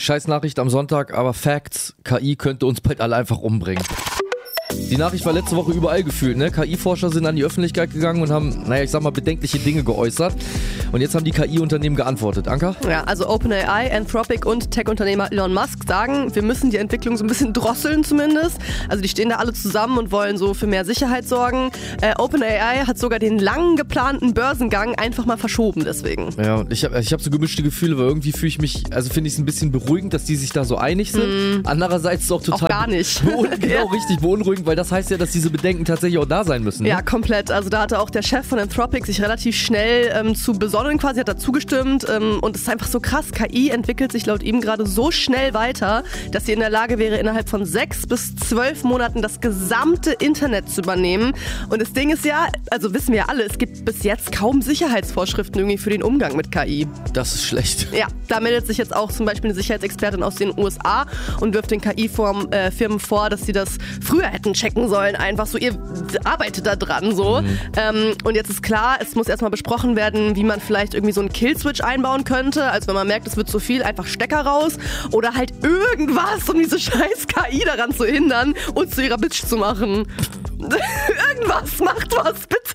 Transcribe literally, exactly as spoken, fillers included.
scheiß Nachricht am Sonntag, aber Facts, K I könnte uns bald alle einfach umbringen. Die Nachricht war letzte Woche überall gefühlt, ne? K I-Forscher sind an die Öffentlichkeit gegangen und haben, naja, ich sag mal, bedenkliche Dinge geäußert. Und jetzt haben die K I-Unternehmen geantwortet. Anka? Ja, also OpenAI, Anthropic und Tech-Unternehmer Elon Musk sagen, wir müssen die Entwicklung so ein bisschen drosseln zumindest. Also die stehen da alle zusammen und wollen so für mehr Sicherheit sorgen. Äh, OpenAI hat sogar den lang geplanten Börsengang einfach mal verschoben deswegen. Ja, und ich habe ich hab so gemischte Gefühle, weil irgendwie fühle ich mich, also finde ich es ein bisschen beruhigend, dass die sich da so einig sind. Mm. Andererseits ist es auch total... Auch gar nicht. Genau, ja. Richtig beunruhigend, weil das heißt ja, dass diese Bedenken tatsächlich auch da sein müssen. Ne? Ja, komplett. Also da hatte auch der Chef von Anthropic sich relativ schnell ähm, zu besonnen quasi, hat da zugestimmt. Ähm, und es ist einfach so krass. K I entwickelt sich laut ihm gerade so schnell weiter, dass sie in der Lage wäre, innerhalb von sechs bis zwölf Monaten das gesamte Internet zu übernehmen. Und das Ding ist ja, also wissen wir ja alle, es gibt bis jetzt kaum Sicherheitsvorschriften irgendwie für den Umgang mit K I. Das ist schlecht. Ja, da meldet sich jetzt auch zum Beispiel eine Sicherheitsexpertin aus den U S A und wirft den K I-Firmen äh, vor, dass sie das früher hätten checken sollen. Einfach so, ihr arbeitet da dran so. Mhm. Ähm, und jetzt ist klar, es muss erstmal besprochen werden, wie man vielleicht irgendwie so einen Kill-Switch einbauen könnte. Also wenn man merkt, es wird zu viel, einfach Stecker raus. Oder halt irgendwas, um diese scheiß K I daran zu hindern und zu ihrer Bitch zu machen. Irgendwas, macht was, bitte.